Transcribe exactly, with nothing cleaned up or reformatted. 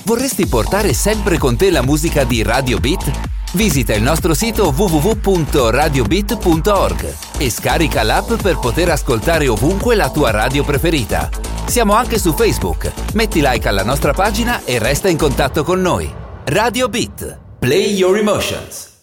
Vorresti portare sempre con te la musica di Radio Beat? Visita il nostro sito w w w punto radio beat punto org e scarica l'app per poter ascoltare ovunque la tua radio preferita. Siamo anche su Facebook. Metti like alla nostra pagina e resta in contatto con noi. Radio Beat. Play your emotions.